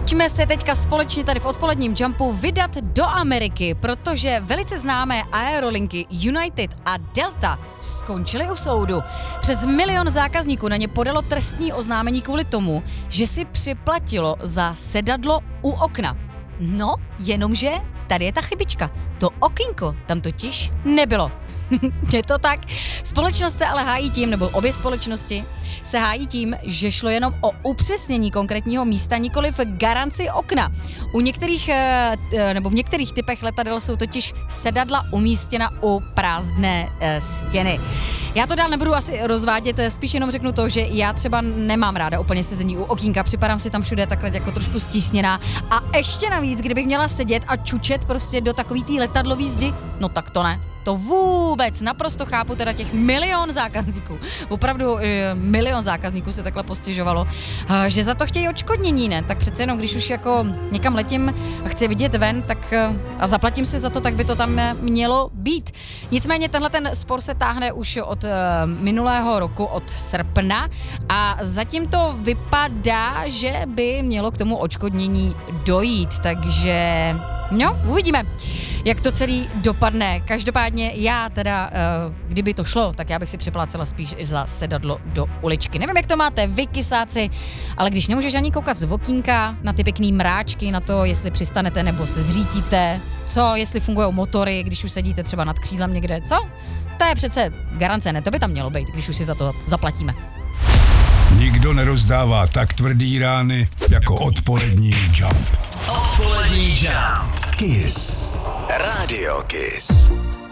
Pojďme se teďka společně tady v odpoledním Jumpu vydat do Ameriky, protože velice známé aerolinky United a Delta skončily u soudu. Přes 1 milion zákazníků na ně podalo trestní oznámení kvůli tomu, že si připlatilo za sedadlo u okna. No, jenomže tady je ta chybička. To okýnko tam totiž nebylo. Je to tak. Společnost se ale hájí tím, nebo obě společnosti se hájí tím, že šlo jenom o upřesnění konkrétního místa, nikoliv garanci okna. U některých, nebo v některých typech letadel jsou totiž sedadla umístěna u prázdné stěny. Já to dál nebudu asi rozvádět, spíš jenom řeknu to, že já třeba nemám ráda úplně sezení u okýnka, připadám si tam všude takhle jako trošku stísněná a ještě navíc, kdybych měla sedět a čučet prostě do takový té letadlový zdi, no tak to ne. To vůbec, naprosto chápu teda těch 1 milion zákazníků, opravdu 1 milion zákazníků se takhle postěžovalo, že za to chtějí odškodnění, ne? Tak přece jenom, když už jako někam letím a chci vidět ven, tak a zaplatím si za to, tak by to tam mělo být. Nicméně tenhle ten spor se táhne už od minulého roku, od srpna a zatím to vypadá, že by mělo k tomu odškodnění dojít, takže no, uvidíme, jak to celý dopadne. Každopádně já teda, kdyby to šlo, tak já bych si připlácela spíš za sedadlo do uličky. Nevím, jak to máte vy, kysáci, ale když nemůžeš ani koukat z okýnka na ty pěkný mráčky, na to, jestli přistanete nebo se zřítíte, co, jestli fungují motory, když už sedíte třeba nad křídlem někde, co? To je přece garance, ne? To by tam mělo být, když už si za to zaplatíme. Nikdo nerozdává tak tvrdý rány jako odpolední Jump. Odpolední Jump. Kiss. Radio Kiss.